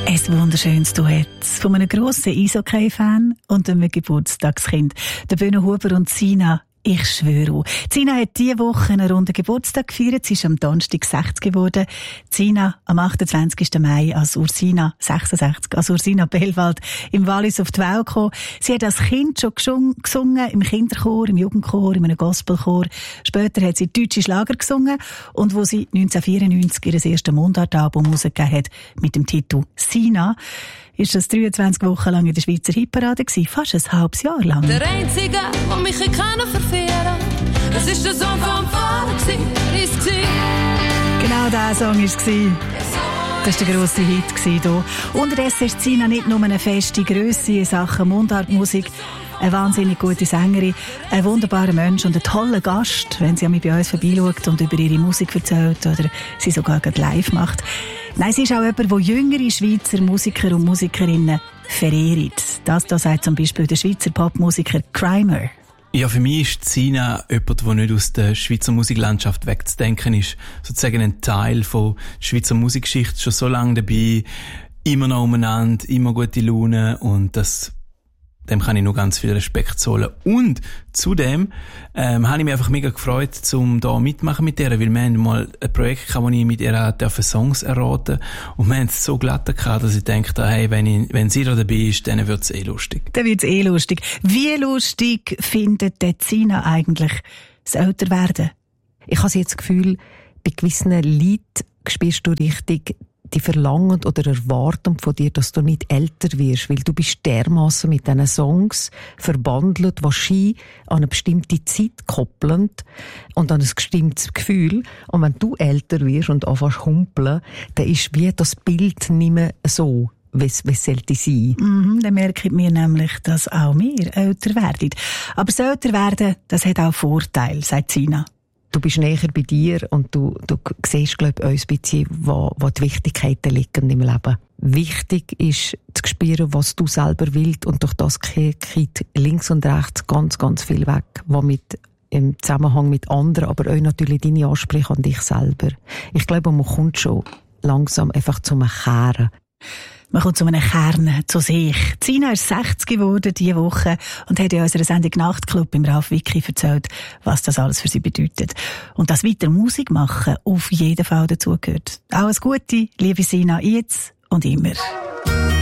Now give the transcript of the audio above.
Ein wunderschönes Duett von einem grossen Eishockey-Fan und einem Geburtstagskind, der Benno Huber und Sina. Ich schwöre. Sina hat diese Woche einen runden Geburtstag gefeiert. Sie ist am Donnerstag 60 geworden. Sina am 28. Mai als Ursina 66, als Ursina Bellwald im Wallis auf die Welt gekommen. Sie hat als Kind schon gesungen, im Kinderchor, im Jugendchor, in einem Gospelchor. Später hat sie deutsche Schlager gesungen und wo sie 1994 ihr erstes Mundartalbum herausgegeben hat mit dem Titel Sina, ist das 23 Wochen lang in der Schweizer Hitparade gewesen, fast ein halbes Jahr lang. Der Einzige, der mich verführen kann, das ist der Song vom Vater, ist genau dieser Song war es. Das war der grosse Hit hier. Unterdessen ist Sina nicht nur eine feste Grösse in Sachen Mundartmusik, eine wahnsinnig gute Sängerin, ein wunderbarer Mensch und ein toller Gast, wenn sie bei uns vorbeischaut und über ihre Musik erzählt oder sie sogar live macht. Nein, sie ist auch jemand, der jüngere Schweizer Musiker und Musikerinnen verehrt. Das sagt zum Beispiel der Schweizer Popmusiker Krymer. Ja, für mich ist Sina jemand, der nicht aus der Schweizer Musiklandschaft wegzudenken ist. Sozusagen ein Teil von Schweizer Musikgeschichte, schon so lange dabei, immer noch umeinander, immer gute Laune und dem kann ich nur ganz viel Respekt zollen. Und zudem habe ich mich einfach mega gefreut, um da mitmachen mit ihr, weil wir haben mal ein Projekt gehabt, wo ich mit ihr Songs erraten und wir haben es so glatt gehabt, dass ich dachte, hey, wenn sie da dabei ist, dann wird es lustig. Dann wird es lustig. Wie lustig findet der Sina eigentlich das Älterwerden? Ich habe jetzt das Gefühl, bei gewissen Liedern spürst du richtig die verlangen oder erwarten von dir, dass du nicht älter wirst, weil du bist dermassen mit diesen Songs verbandelt, wahrscheinlich an eine bestimmte Zeit koppelnd und an ein bestimmtes Gefühl. Und wenn du älter wirst und anfängst humpeln, dann ist wie das Bild nicht mehr so, wie es sollte sein. Dann merken wir nämlich, dass auch wir älter werden. Aber das Älterwerden, das hat auch Vorteile, sagt Sina. Du bist näher bei dir und du siehst, glaube ich, uns ein bisschen, wo die Wichtigkeiten liegen im Leben. Wichtig ist zu spüren, was du selber willst und durch das geht links und rechts ganz, ganz viel weg, was im Zusammenhang mit anderen, aber auch natürlich deine Ansprüche an dich selber. Ich glaube, man kommt schon langsam einfach zum Kehren. Man kommt zu einem Kern, zu sich. Sina ist 60 geworden diese Woche und hat in unserer Sendung Nachtclub im Ralf Wicki erzählt, was das alles für sie bedeutet. Und dass weiter Musik machen auf jeden Fall dazugehört. Alles Gute, liebe Sina, jetzt und immer.